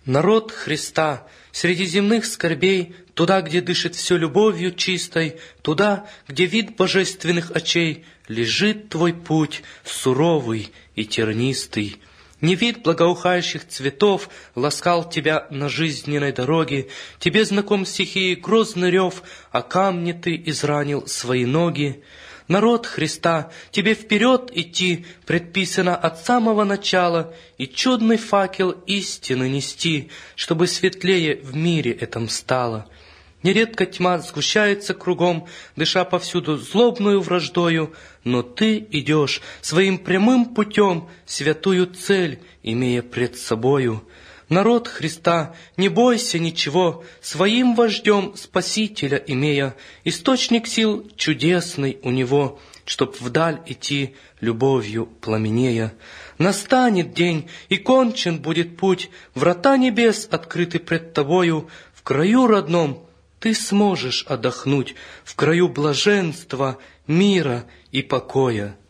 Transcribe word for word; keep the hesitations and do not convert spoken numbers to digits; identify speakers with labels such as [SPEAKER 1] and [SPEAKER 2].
[SPEAKER 1] Народ Христа, среди земных скорбей, туда, где дышит все любовью чистой, туда, где вид божественных очей, лежит твой путь суровый и тернистый. Не вид благоухающих цветов ласкал тебя на жизненной дороге, тебе знаком стихии грозный рев, а камни ты изранил свои ноги. Народ Христа, тебе вперед идти предписано от самого начала и чудный факел истины нести, чтобы светлее в мире этом стало. Нередко тьма сгущается кругом, дыша повсюду злобную враждою, но ты идешь своим прямым путем, святую цель имея пред собою. Народ Христа, не бойся ничего, своим вождем Спасителя имея, источник сил чудесный у него, чтоб вдаль идти любовью пламенея. Настанет день, и кончен будет путь, врата небес открыты пред тобою, в краю родном ты сможешь отдохнуть, в краю блаженства, мира и покоя.